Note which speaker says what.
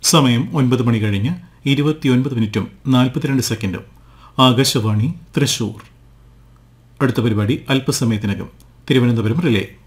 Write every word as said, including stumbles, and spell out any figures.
Speaker 1: സമയം ഒൻപത് മണി കഴിഞ്ഞ് ഇരുപത്തിയൊൻപത് മിനിറ്റും നാൽപ്പത്തിരണ്ട് സെക്കൻഡും. ആകാശവാണി തൃശൂർ. അടുത്ത പരിപാടി അല്പസമയത്തിനകം. തിരുവനന്തപുരം റിലേ.